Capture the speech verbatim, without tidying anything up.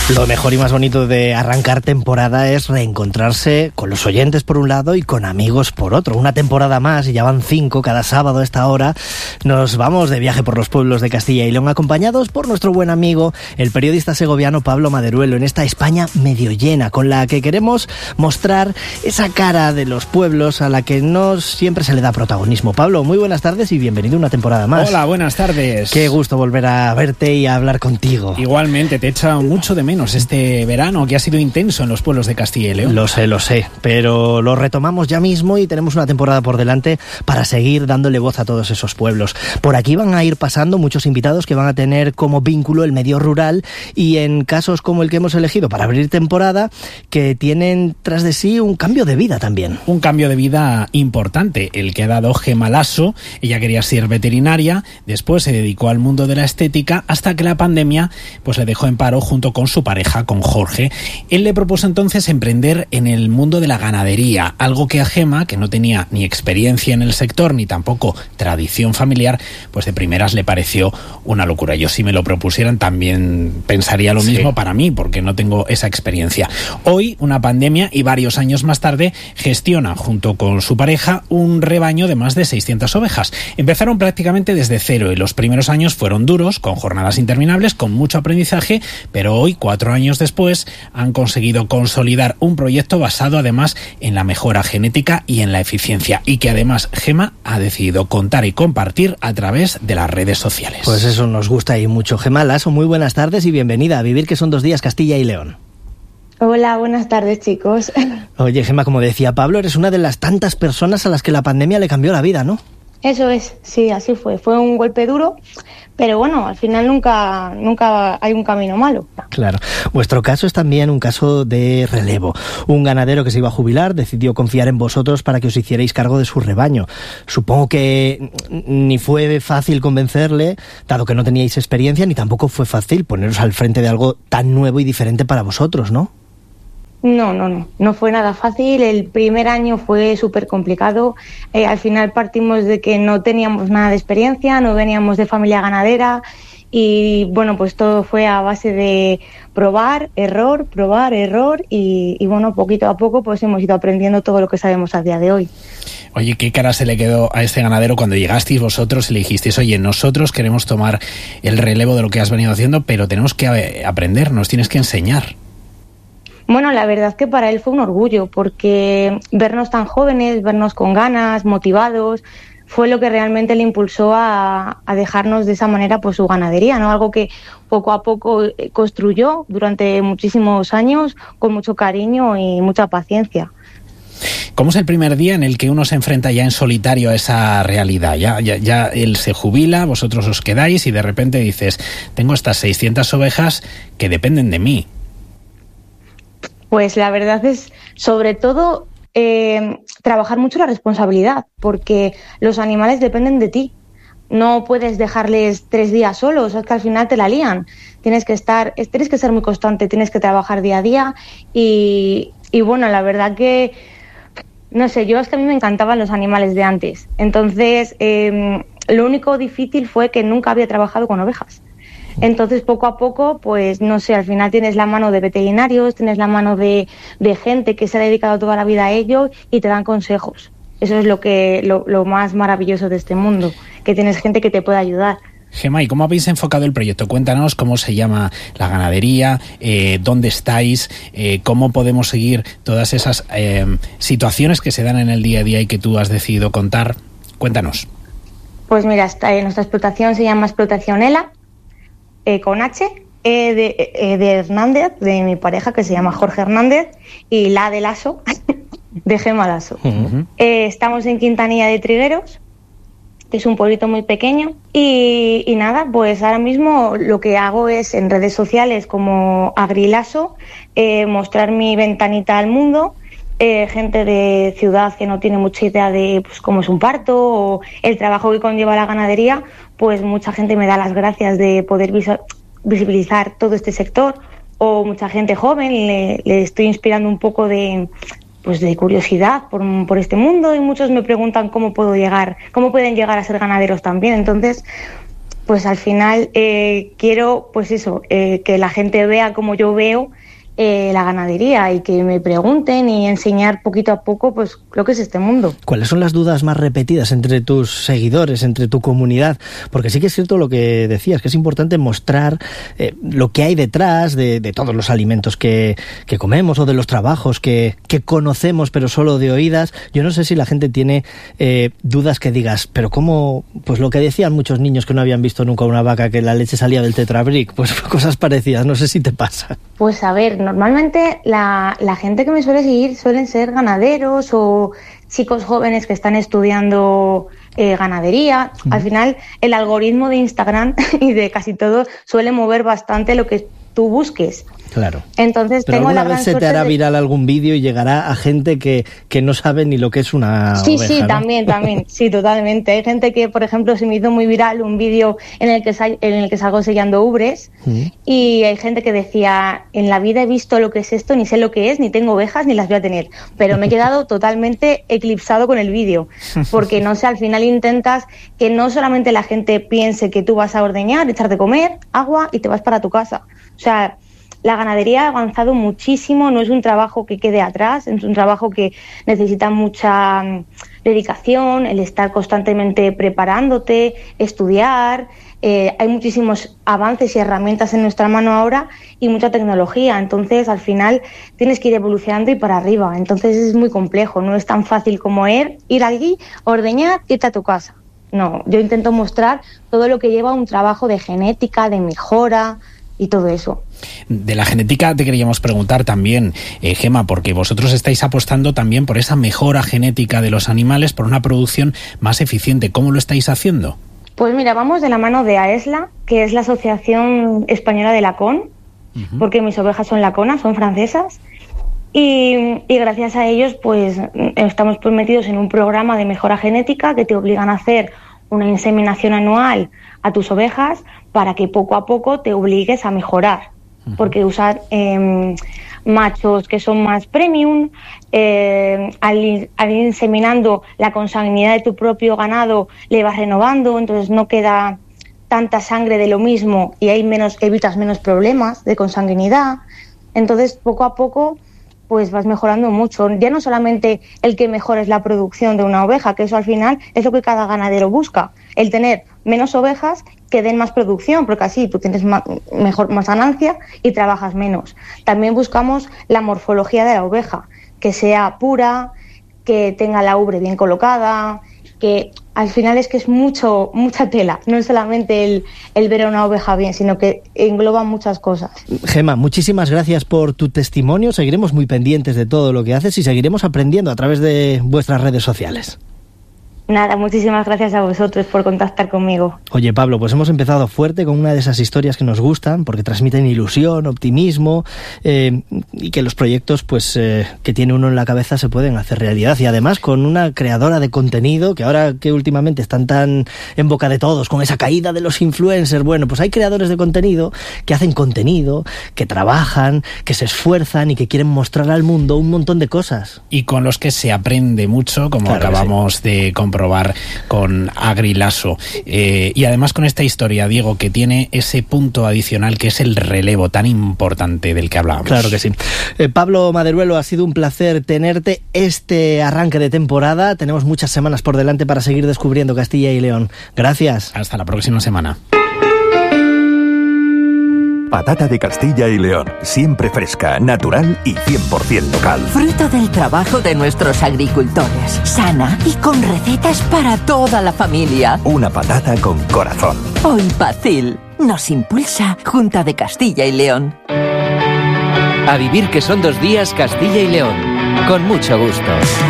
Lo mejor y más bonito de arrancar temporada es reencontrarse con los oyentes por un lado y con amigos por otro. Una temporada más, y ya van cinco cada sábado a esta hora. Nos vamos de viaje por los pueblos de Castilla y León, acompañados por nuestro buen amigo, el periodista segoviano Pablo Maderuelo, en esta España medio llena, con la que queremos mostrar esa cara de los pueblos a la que no siempre se le da protagonismo. Pablo, muy buenas tardes y bienvenido a una temporada más. Hola, buenas tardes. Qué gusto volver a verte y a hablar contigo. Igualmente, te he echado mucho de menos este verano que ha sido intenso en los pueblos de Castilla y León. Lo sé, lo sé, pero lo retomamos ya mismo y tenemos una temporada por delante para seguir dándole voz a todos esos pueblos. Por aquí van a ir pasando muchos invitados que van a tener como vínculo el medio rural y en casos como el que hemos elegido para abrir temporada, que tienen tras de sí un cambio de vida también. Un cambio de vida importante, el que ha dado Gema Lasso. Ella quería ser veterinaria, después se dedicó al mundo de la estética hasta que la pandemia pues le dejó en paro junto con su pareja, con Jorge. Él le propuso entonces emprender en el mundo de la ganadería, algo que a Gema, que no tenía ni experiencia en el sector ni tampoco tradición familiar, pues de primeras le pareció una locura. Yo, si me lo propusieran, también pensaría lo mismo. Sí. Para mí, porque no tengo esa experiencia. Hoy, una pandemia y varios años más tarde, gestiona junto con su pareja un rebaño de más de seiscientas ovejas. Empezaron prácticamente desde cero y los primeros años fueron duros, con jornadas interminables, con mucho aprendizaje, pero hoy, cuatro años después, han conseguido consolidar un proyecto basado además en la mejora genética y en la eficiencia, y que además Gema ha decidido contar y compartir a través de las redes sociales. Pues eso nos gusta y mucho. Gema Lasso, muy buenas tardes y bienvenida a Vivir, que son dos días, Castilla y León. Hola, buenas tardes, chicos. Oye, Gema, como decía Pablo, eres una de las tantas personas a las que la pandemia le cambió la vida, ¿no? Eso es, sí, así fue. Fue un golpe duro, pero bueno, al final nunca, nunca hay un camino malo. Claro. Vuestro caso es también un caso de relevo. Un ganadero que se iba a jubilar decidió confiar en vosotros para que os hicierais cargo de su rebaño. Supongo que ni fue fácil convencerle, dado que no teníais experiencia, ni tampoco fue fácil poneros al frente de algo tan nuevo y diferente para vosotros, ¿no? No, no, no, no fue nada fácil. El primer año fue súper complicado. Eh, al final partimos de que no teníamos nada de experiencia, no veníamos de familia ganadera y bueno, pues todo fue a base de probar, error, probar, error y, y bueno, poquito a poco pues hemos ido aprendiendo todo lo que sabemos a día de hoy. Oye, ¿qué cara se le quedó a este ganadero cuando llegasteis vosotros y le dijisteis, oye, nosotros queremos tomar el relevo de lo que has venido haciendo, pero tenemos que aprender, nos tienes que enseñar? Bueno, la verdad es que para él fue un orgullo, porque vernos tan jóvenes, vernos con ganas, motivados, fue lo que realmente le impulsó a, a dejarnos de esa manera pues su ganadería, ¿no? Algo que poco a poco construyó durante muchísimos años con mucho cariño y mucha paciencia. ¿Cómo es el primer día en el que uno se enfrenta ya en solitario a esa realidad? Ya, ya, ya él se jubila, vosotros os quedáis y de repente dices, tengo estas seiscientas ovejas que dependen de mí. Pues la verdad es, sobre todo, eh, trabajar mucho la responsabilidad, porque los animales dependen de ti. No puedes dejarles tres días solos, es que al final te la lían. Tienes que estar, tienes que ser muy constante, tienes que trabajar día a día y, y bueno, la verdad que, no sé, yo es que a mí me encantaban los animales de antes. Entonces, eh, lo único difícil fue que nunca había trabajado con ovejas. Entonces, poco a poco, pues no sé, al final tienes la mano de veterinarios, tienes la mano de, de gente que se ha dedicado toda la vida a ello y te dan consejos. Eso es lo que lo, lo más maravilloso de este mundo, que tienes gente que te puede ayudar. Gema, ¿y cómo habéis enfocado el proyecto? Cuéntanos cómo se llama la ganadería, eh, dónde estáis, eh, cómo podemos seguir todas esas eh, situaciones que se dan en el día a día y que tú has decidido contar. Cuéntanos. Pues mira, esta, eh, nuestra explotación se llama Explotación ELA, Eh, con H, E de, e de Hernández, de mi pareja, que se llama Jorge Hernández, y la de Lasso, de Gema Lasso. Uh-huh. Eh, estamos en Quintanilla de Trigueros, que es un pueblito muy pequeño, y, y nada, pues ahora mismo lo que hago es en redes sociales como Agrilasso, eh, mostrar mi ventanita al mundo, eh, gente de ciudad que no tiene mucha idea de pues, cómo es un parto o el trabajo que conlleva la ganadería, pues mucha gente me da las gracias de poder visa- visibilizar todo este sector, o mucha gente joven le, le estoy inspirando un poco de pues de curiosidad por, por este mundo y muchos me preguntan cómo puedo llegar, cómo pueden llegar a ser ganaderos también. Entonces, pues al final eh, quiero, pues eso, eh, que la gente vea como yo veo eh, la ganadería y que me pregunten y enseñar poquito a poco pues lo que es este mundo. ¿Cuáles son las dudas más repetidas entre tus seguidores, entre tu comunidad? Porque sí que es cierto lo que decías, que es importante mostrar eh, lo que hay detrás de, de todos los alimentos que, que comemos o de los trabajos que, que conocemos pero solo de oídas. Yo no sé si la gente tiene eh, dudas que digas, pero ¿cómo? Pues lo que decían muchos niños que no habían visto nunca una vaca, que la leche salía del tetrabric, pues cosas parecidas, no sé si te pasa. Pues a ver, normalmente la, la gente que me suele seguir suelen ser ganaderos o chicos jóvenes que están estudiando eh, ganadería. Uh-huh. Al final, el algoritmo de Instagram y de casi todo suele mover bastante lo que tú busques. Claro. Entonces, pero tengo alguna la vez gran se te hará de... viral algún vídeo y llegará a gente que, que no sabe ni lo que es una sí, oveja, sí, ¿no? también, también, sí, totalmente. Hay gente que, por ejemplo, se me hizo muy viral un vídeo en el que sal, en el que salgo sellando ubres, ¿Mm? Y hay gente que decía, en la vida he visto lo que es esto, ni sé lo que es, ni tengo ovejas, ni las voy a tener. Pero me he quedado totalmente eclipsado con el vídeo, porque no sé, al final intentas que no solamente la gente piense que tú vas a ordeñar, echar de comer, agua y te vas para tu casa. O sea, la ganadería ha avanzado muchísimo, no es un trabajo que quede atrás, es un trabajo que necesita mucha dedicación, el estar constantemente preparándote, estudiar, eh, hay muchísimos avances y herramientas en nuestra mano ahora y mucha tecnología, entonces al final tienes que ir evolucionando y para arriba, entonces es muy complejo, no es tan fácil como ir, ir allí, ordeñar, irte a tu casa. No, yo intento mostrar todo lo que lleva un trabajo de genética, de mejora y todo eso. De la genética te queríamos preguntar también, eh, Gema, porque vosotros estáis apostando también por esa mejora genética de los animales, por una producción más eficiente. ¿Cómo lo estáis haciendo? Pues mira, vamos de la mano de AESLA, que es la Asociación Española de Lacón, uh-huh. porque mis ovejas son laconas, son francesas, y, y gracias a ellos pues estamos metidos en un programa de mejora genética que te obligan a hacer una inseminación anual a tus ovejas para que poco a poco te obligues a mejorar, uh-huh. porque usar eh, machos que son más premium, eh, al, ir, al ir inseminando la consanguinidad de tu propio ganado le vas renovando, entonces no queda tanta sangre de lo mismo y hay menos, evitas menos problemas de consanguinidad, entonces poco a poco pues vas mejorando mucho. Ya no solamente el que mejores la producción de una oveja, que eso al final es lo que cada ganadero busca, el tener menos ovejas que den más producción, porque así tú tienes más, mejor, más ganancia y trabajas menos. También buscamos la morfología de la oveja, que sea pura, que tenga la ubre bien colocada, que al final es que es mucho mucha tela, no es solamente el, el ver a una oveja bien, sino que engloba muchas cosas. Gema, muchísimas gracias por tu testimonio, seguiremos muy pendientes de todo lo que haces y seguiremos aprendiendo a través de vuestras redes sociales. Nada, muchísimas gracias a vosotros por contactar conmigo. Oye, Pablo, pues hemos empezado fuerte con una de esas historias que nos gustan, porque transmiten ilusión, optimismo, eh, y que los proyectos pues eh, que tiene uno en la cabeza se pueden hacer realidad. Y además con una creadora de contenido, que ahora que últimamente están tan en boca de todos, con esa caída de los influencers, bueno, pues hay creadores de contenido que hacen contenido, que trabajan, que se esfuerzan y que quieren mostrar al mundo un montón de cosas. Y con los que se aprende mucho, como claro, acabamos sí. de comprobar probar con Agrilaso. Eh, y además con esta historia, Diego, que tiene ese punto adicional que es el relevo tan importante del que hablábamos. Claro que sí. Eh, Pablo Maderuelo, ha sido un placer tenerte este arranque de temporada. Tenemos muchas semanas por delante para seguir descubriendo Castilla y León. Gracias. Hasta la próxima semana. Patata de Castilla y León, siempre fresca, natural y cien por ciento local. Fruto del trabajo de nuestros agricultores, sana y con recetas para toda la familia. Una patata con corazón. Hoy Pacil nos impulsa Junta de Castilla y León. A vivir que son dos días Castilla y León, con mucho gusto.